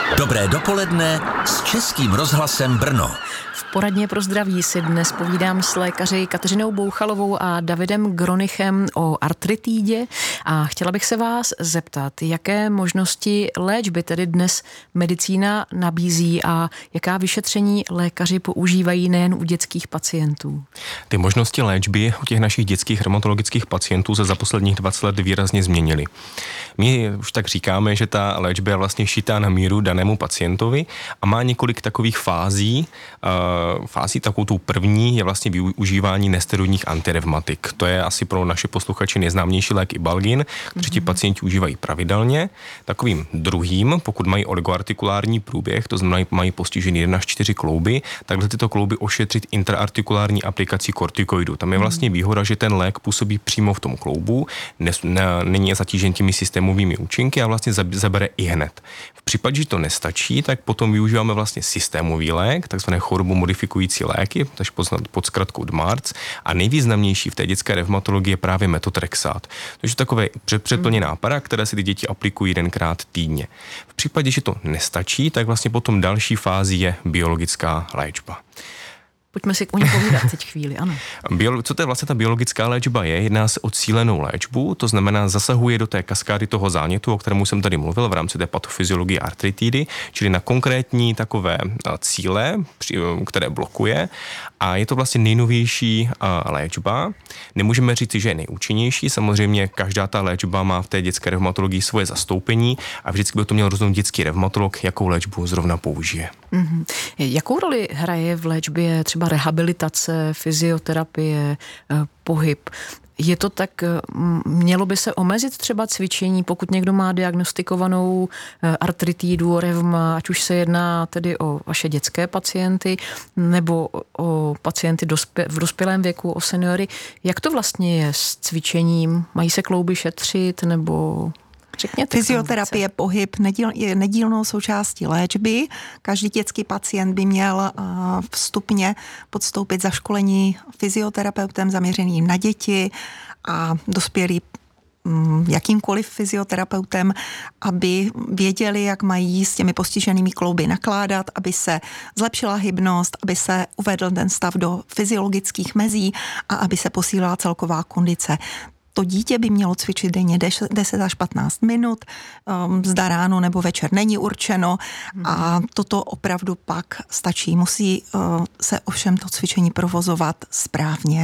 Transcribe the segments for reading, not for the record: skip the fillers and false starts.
Dobré dopoledne s Českým rozhlasem Brno. V poradně pro zdraví si dnes povídám s lékaři Kateřinou Bouchalovou a Davidem Gronichem o artritidě a chtěla bych se vás zeptat, jaké možnosti léčby tedy dnes medicína nabízí a jaká vyšetření lékaři používají nejen u dětských pacientů. Ty možnosti léčby u těch našich dětských reumatologických pacientů se za posledních 20 let výrazně změnily. My už tak říkáme, že ta léčba je vlastně šitá na míru danému pacientovi a má několik takových fází. Takovou tou první je vlastně využívání nesteroidních antirevmatik. To je asi pro naše posluchače nejznámější lék Ibalgin, který ti pacienti užívají pravidelně. Takovým druhým, pokud mají oligoartikulární průběh, to znamená mají postižený 1 až 4 klouby, takhle tyto klouby ošetřit intraartikulární aplikací kortikoidu. Tam je vlastně výhoda, že ten lék působí přímo v tom kloubu, není zatížen těmi systémovými účinky a vlastně zabere i hned. V případě, že to nestačí, tak potom využíváme vlastně systémový lék, takzvané chorobu modifikující léky, takže pod zkratkou DMARDS, a nejvýznamnější v té dětské revmatologii je právě metotrexát. To je takové předplněná para, které si ty děti aplikují 1krát týdně. V případě, že to nestačí, tak vlastně potom další fázi je biologická léčba. Pojďme si o ní povídat teď chvíli, ano. Co to je vlastně ta biologická léčba je? Jedná se o cílenou léčbu, to znamená zasahuje do té kaskády toho zánětu, o kterém jsem tady mluvil v rámci té patofyziologie artritidy, čili na konkrétní takové cíle, které blokuje, a je to vlastně nejnovější léčba. Nemůžeme říct, že je nejúčinnější, samozřejmě každá ta léčba má v té dětské revmatologii svoje zastoupení a vždycky by to měl rozhodnout dětský revmatolog, jakou léčbu zrovna použije. Mm-hmm. Jakou roli hraje v léčbě třeba rehabilitace, fyzioterapie, pohyb? Je to tak, mělo by se omezit třeba cvičení, pokud někdo má diagnostikovanou artritidu, revma, ať už se jedná tedy o vaše dětské pacienty nebo o pacienty v dospělém věku, o seniory. Jak to vlastně je s cvičením? Mají se klouby šetřit nebo... Fyzioterapie, pohyb je nedílnou součástí léčby. Každý dětský pacient by měl vstupně podstoupit zaškolení fyzioterapeutem zaměřeným na děti a dospělí jakýmkoliv fyzioterapeutem, aby věděli, jak mají s těmi postiženými klouby nakládat, aby se zlepšila hybnost, aby se uvedl ten stav do fyziologických mezí a aby se posílila celková kondice. To dítě by mělo cvičit denně 10 až 15 minut, zda ráno nebo večer není určeno a toto opravdu pak stačí. Musí se ovšem to cvičení provozovat správně.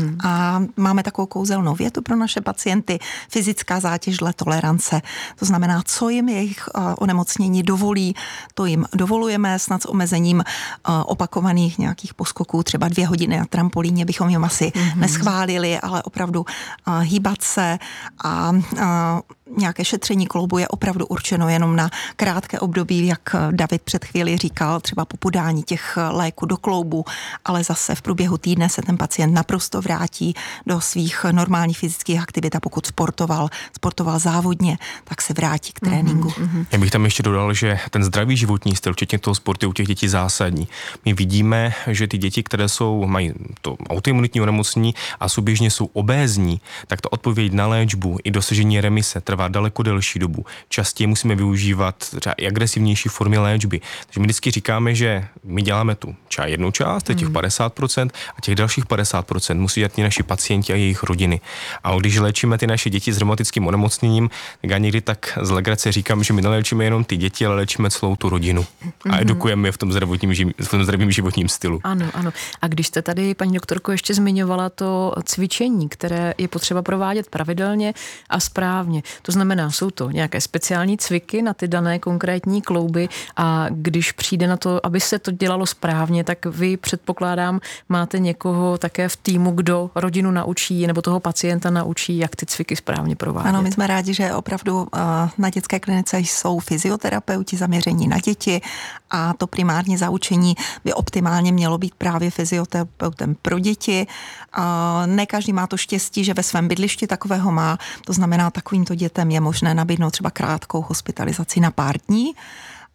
A máme takovou kouzelnou větu pro naše pacienty, fyzická zátěž dle tolerance. To znamená, co jim jejich onemocnění dovolí, to jim dovolujeme, snad s omezením opakovaných nějakých poskoků, třeba 2 hodiny na trampolíně bychom jim asi neschválili, ale opravdu hýbat se a nějaké šetření kloubu je opravdu určeno jenom na krátké období, jak David před chvíli říkal, třeba po podání těch léků do kloubu, ale zase v průběhu týdne se ten pacient naprosto vrátí do svých normálních fyzických aktivit a pokud sportoval závodně, tak se vrátí k tréninku. Já bych tam ještě dodal, že ten zdravý životní styl, včetně toho sportu, je u těch dětí zásadní. My vidíme, že ty děti, které mají to autoimunitní onemocnění a souběžně jsou obézní, tak to odpověď na léčbu i dosažení remise trvá daleko delší dobu. Častěji musíme využívat třeba i agresivnější formy léčby. Takže my vždycky říkáme, že my děláme tu jednu část, to je těch 50%, a těch dalších 50% musí dělat ti naši pacienti a jejich rodiny. A když léčíme ty naše děti s reumatickým onemocněním, tak já někdy tak z legrace říkám, že my neléčíme jenom ty děti, ale léčíme celou tu rodinu. A edukujeme je v tom zdravém životním stylu. Ano. A když jste tady, paní doktorko, ještě zmiňovala to cvičení, které je potřeba provádět pravidelně a správně. To znamená, jsou to nějaké speciální cviky na ty dané konkrétní klouby a když přijde na to, aby se to dělalo správně, tak vy, předpokládám, máte někoho také v týmu, kdo rodinu naučí nebo toho pacienta naučí, jak ty cviky správně provádět. Ano, my jsme rádi, že opravdu na dětské klinice jsou fyzioterapeuti zaměření na děti a to primární zaučení by optimálně mělo být právě fyzioterapeutem pro děti. Ne každý má to štěstí, že ve svém bydlišti takového má, to znamená, takovýmto dětem je možné nabídnout třeba krátkou hospitalizaci na pár dní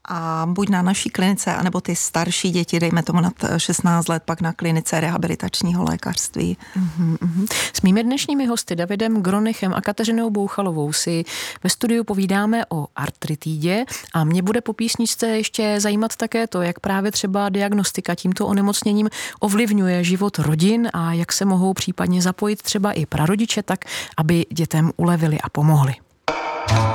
a buď na naší klinice, anebo ty starší děti, dejme tomu nad 16 let, pak na klinice rehabilitačního lékařství. S mými dnešními hosty Davidem Gronichem a Kateřinou Bouchalovou si ve studiu povídáme o artritidě a mě bude po písničce ještě zajímat také to, jak právě třeba diagnostika tímto onemocněním ovlivňuje život rodin a jak se mohou případně zapojit třeba i prarodiče tak, aby dětem ulevili a pomohli.